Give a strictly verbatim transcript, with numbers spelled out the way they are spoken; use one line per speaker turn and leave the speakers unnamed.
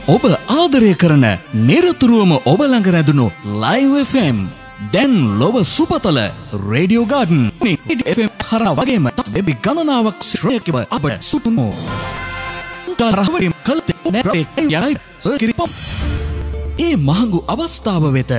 ඔබ ආදරය කරන නිරතුරුවම ඔබ ළඟ රැඳුණු ලයිව් එෆ් එම් දැන් ලොව සුපතල රේඩියෝ ගාඩන් එෆ් එම් හරහා වගේම වෙබ් ගණනාවක් ශ්‍රේයකව අපට සුතුමු. තරහවරින් කලතේ නැරේ යයි සර්කිරිපම්. ඒ මහඟු අවස්ථාව වෙත